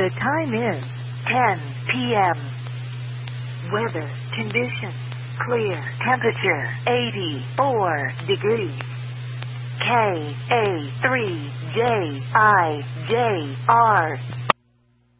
The time is 10 p.m. Weather conditions clear. Temperature 84 degrees. KA3JIJR